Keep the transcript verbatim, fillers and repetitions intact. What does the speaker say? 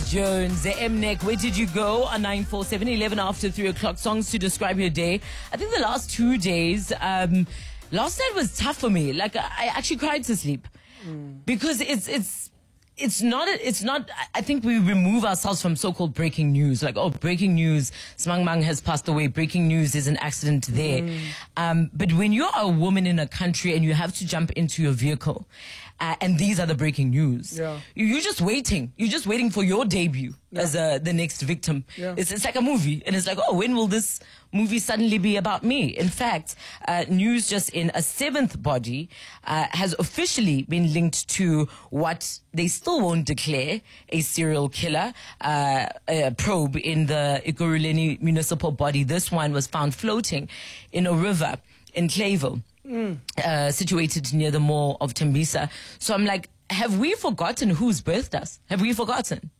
Jones, the M-Neck, where did you go? On nine four seven, eleven after three o'clock. Songs to describe your day. I think the last two days, um, last night was tough for me. Like, I actually cried to sleep. Mm. Because it's, it's, It's not, it's not, I think we remove ourselves from so-called breaking news. Like, oh, breaking news, Smang Mang has passed away. Breaking news, there's an accident there. Mm. Um, but when you're a woman in a country and you have to jump into your vehicle, uh, and these are the breaking news, yeah. you're just waiting. You're just waiting for your debut yeah. as uh, the next victim. Yeah. It's, it's like a movie. And it's like, oh, when will this movie suddenly be about me? In fact, uh, news just in a seventh body uh, has officially been linked to what they still won't declare a serial killer uh, a probe in the Ekurhuleni municipal body. This one was found floating in a river in Clayville, mm. uh, situated near the mall of Tembisa. So I'm like, have we forgotten who's birthed us? Have we forgotten?